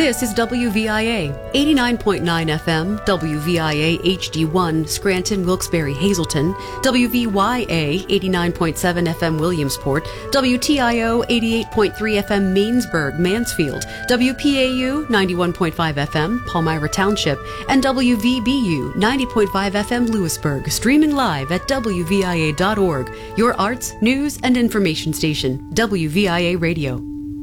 This is WVIA 89.9 FM, WVIA HD1, Scranton, Wilkes-Barre, Hazleton, WVYA 89.7 FM, Williamsport, WTIO 88.3 FM, Mainsburg, Mansfield, WPAU 91.5 FM, Palmyra Township, and WVBU 90.5 FM, Lewisburg, streaming live at WVIA.org, your arts, news, and information station, WVIA Radio.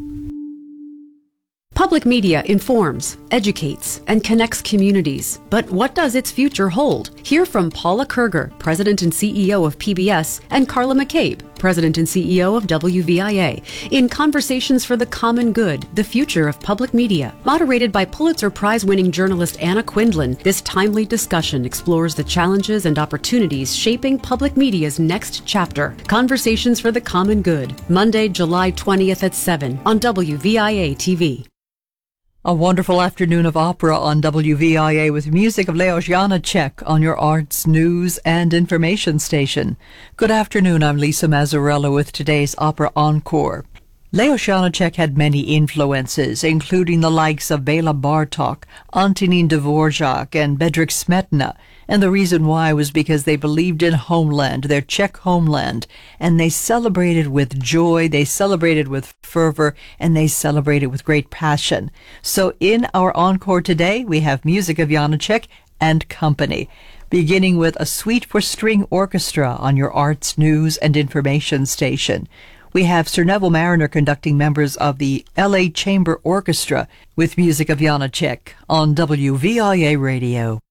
Public media informs, educates, and connects communities. But what does its future hold? Hear from Paula Kerger, President and CEO of PBS, and Carla McCabe, President and CEO of WVIA, in Conversations for the Common Good, the Future of Public Media. Moderated by Pulitzer Prize-winning journalist Anna Quindlen, this timely discussion explores the challenges and opportunities shaping public media's next chapter. Conversations for the Common Good, Monday, July 20th at 7 on WVIA TV. A wonderful afternoon of opera on WVIA with music of Leos Janáček on your arts, news, and information station. Good afternoon, I'm Lisa Mazzarella with today's Opera Encore. Leos Janáček had many influences, including the likes of Béla Bartók, Antonín Dvořák, and Bedřich Smetana. And the reason why was because they believed in homeland, their Czech homeland, and they celebrated with joy, they celebrated with fervor, and they celebrated with great passion. So in our encore today, we have music of Janáček and company, beginning with a suite for string orchestra on your arts, news, and information station. We have Sir Neville Marriner conducting members of the LA Chamber Orchestra with music of Janáček on WVIA Radio.